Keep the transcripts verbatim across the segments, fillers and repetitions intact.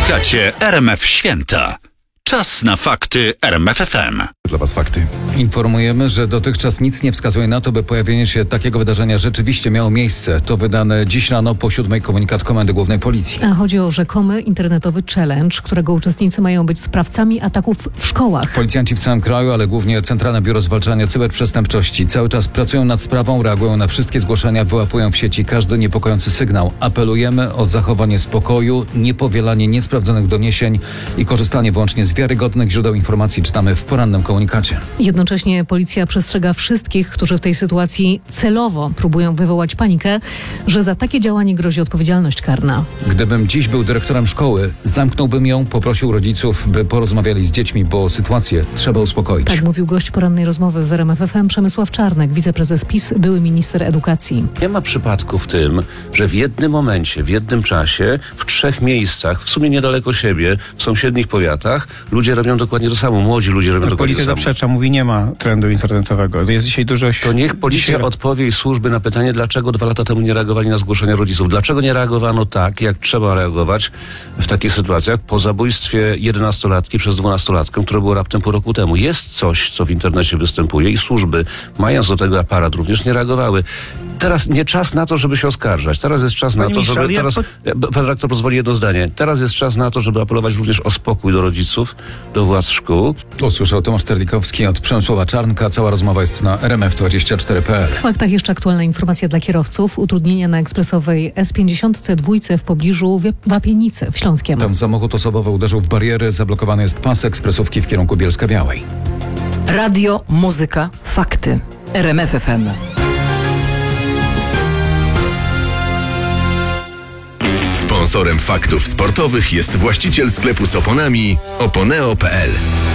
Słuchacie R M F Święta. Czas na fakty R M F F M. Dla Was fakty. Informujemy, że dotychczas nic nie wskazuje na to, by pojawienie się takiego wydarzenia rzeczywiście miało miejsce. To wydany dziś rano po siódmej komunikat Komendy Głównej Policji. A chodzi o rzekomy internetowy challenge, którego uczestnicy mają być sprawcami ataków w szkołach. Policjanci w całym kraju, ale głównie Centralne Biuro Zwalczania Cyberprzestępczości cały czas pracują nad sprawą, reagują na wszystkie zgłoszenia, wyłapują w sieci każdy niepokojący sygnał. Apelujemy o zachowanie spokoju, niepowielanie niesprawdzonych doniesień i korzystanie wyłącznie z wiarygodnych źródeł informacji, czytamy w porannym komunikacie. Jednocześnie policja przestrzega wszystkich, którzy w tej sytuacji celowo próbują wywołać panikę, że za takie działanie grozi odpowiedzialność karna. Gdybym dziś był dyrektorem szkoły, zamknąłbym ją, poprosił rodziców, by porozmawiali z dziećmi, bo sytuację trzeba uspokoić. Tak mówił gość porannej rozmowy w R M F F M Przemysław Czarnek, wiceprezes PiS, były minister edukacji. Nie ma przypadku w tym, że w jednym momencie, w jednym czasie, w trzech miejscach, w sumie niedaleko siebie, w sąsiednich powiatach, ludzie robią dokładnie to samo, młodzi ludzie robią dokładnie Policja to samo. zaprzecza, mówi, nie ma trendu internetowego. Jest dzisiaj dużo... To niech policja dzisiaj... odpowie i służby na pytanie, dlaczego dwa lata temu nie reagowali na zgłoszenia rodziców. Dlaczego nie reagowano tak, jak trzeba reagować w takich sytuacjach po zabójstwie jedenastolatki przez dwunastolatkę, które było raptem pół roku temu. Jest coś, co w internecie występuje i służby, mając do tego aparat, również nie reagowały. Teraz nie czas na to, żeby się oskarżać. Teraz jest czas Panie na to, ministrze, żeby... ja Teraz, po- pan redaktor pozwoli jedno zdanie. Teraz jest czas na to, żeby apelować również o spokój do rodziców, do władz szkół. Usłyszał Tomasz Terlikowski od Przemysława Czarnka. Cała rozmowa jest na R M F dwadzieścia cztery kropka p l. W faktach jeszcze aktualna informacja dla kierowców. Utrudnienia na ekspresowej S pięćdziesiąt dwa w pobliżu Wapienicy w Śląskiem. Tam samochód osobowy uderzył w bariery, zablokowany jest pas ekspresówki w kierunku Bielska-Białej. Radio, muzyka, fakty. R M F F M. Sponsorem faktów sportowych jest właściciel sklepu z oponami oponeo kropka p l.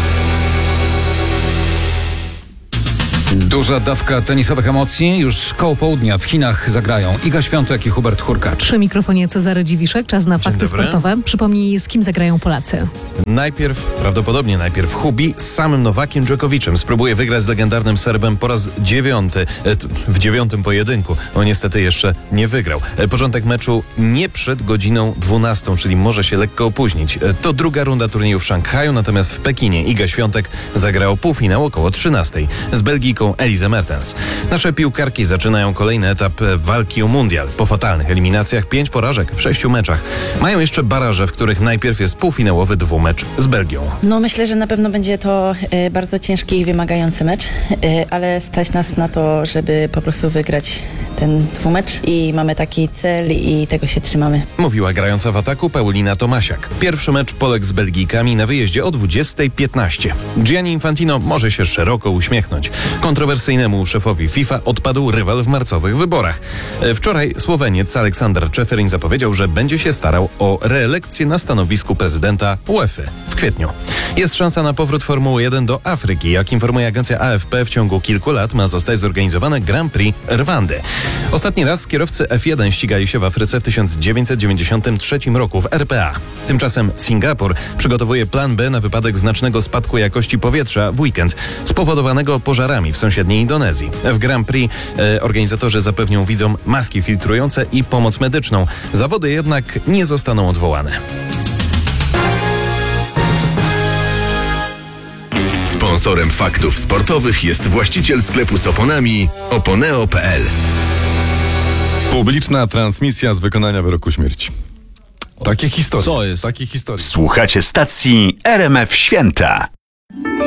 Duża dawka tenisowych emocji. Już koło południa w Chinach zagrają Iga Świątek i Hubert Hurkacz. Przy mikrofonie Cezary Dziwiszek. Czas na fakty dobry. sportowe. Przypomnij, z kim zagrają Polacy. Najpierw, prawdopodobnie najpierw Hubi z samym Nowakiem Dżokowiczem spróbuje wygrać z legendarnym Serbem po raz dziewiąty, e, t- w dziewiątym pojedynku. On niestety jeszcze nie wygrał. E, Początek meczu nie przed godziną dwunastą, czyli może się lekko opóźnić. E, To druga runda turnieju w Szanghaju, natomiast w Pekinie Iga Świątek zagrał półfinał około trzynastej z Belgijką Elizę Mertens. Nasze piłkarki zaczynają kolejny etap e, walki o mundial. Po fatalnych eliminacjach pięć porażek w sześciu meczach. Mają jeszcze baraże, w których najpierw jest półfinałowy dwumecz z Belgią. No myślę, że na pewno będzie to e, bardzo ciężki i wymagający mecz, e, ale stać nas na to, żeby po prostu wygrać ten dwumecz i mamy taki cel i tego się trzymamy. Mówiła grająca w ataku Paulina Tomasiak. Pierwszy mecz Polek z Belgijkami na wyjeździe o dwudziestej piętnaście. Gianni Infantino może się szeroko uśmiechnąć. Kontrowersyjnemu szefowi FIFA odpadł rywal w marcowych wyborach. E, Wczoraj Słoweniec Aleksander Czeferin zapowiedział, że będzie się starał o reelekcję na stanowisku prezydenta UEFA w kwietniu. Jest szansa na powrót Formuły jeden do Afryki. Jak informuje agencja A F P, w ciągu kilku lat ma zostać zorganizowane Grand Prix Rwandy. Ostatni raz kierowcy F jeden ścigali się w Afryce w tysiąc dziewięćset dziewięćdziesiątym trzecim roku w R P A. Tymczasem Singapur przygotowuje plan B na wypadek znacznego spadku jakości powietrza w weekend spowodowanego pożarami w sąsiedniej Indonezji. W Grand Prix e, organizatorzy zapewnią widzom maski filtrujące i pomoc medyczną. Zawody jednak nie zostaną odwołane. Sponsorem faktów sportowych jest właściciel sklepu z oponami oponeo kropka p l. Publiczna transmisja z wykonania wyroku śmierci. Takie historie. Co jest? Takie historie. Słuchacie stacji R M F Święta.